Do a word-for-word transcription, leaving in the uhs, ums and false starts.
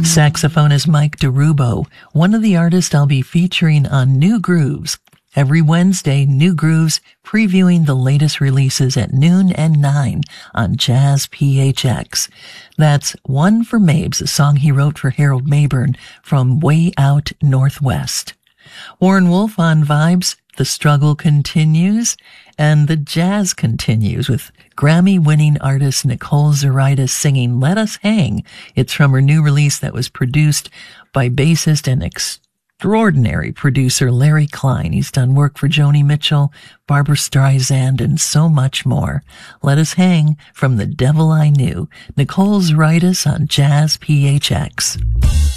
Saxophonist Mike DeRubo, one of the artists I'll be featuring on New Grooves. Every Wednesday, New Grooves previewing the latest releases at noon and nine on Jazz P H X. That's One for Mabes, a song he wrote for Harold Mayburn from Way Out Northwest. Warren Wolf on Vibes, The Struggle Continues, and the jazz continues with Grammy-winning artist Nicole Zaritis singing Let Us Hang. It's from her new release that was produced by bassist and extraordinary producer Larry Klein. He's done work for Joni Mitchell, Barbra Streisand, and so much more. Let Us Hang from The Devil I Knew. Nicole Zaritis on Jazz P H X.